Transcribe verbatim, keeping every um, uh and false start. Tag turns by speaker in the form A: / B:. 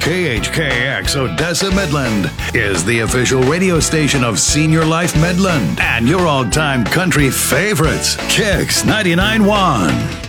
A: K H K X Odessa Midland is the official radio station of Senior Life Midland and your all-time country favorites, Kicks ninety-nine point one.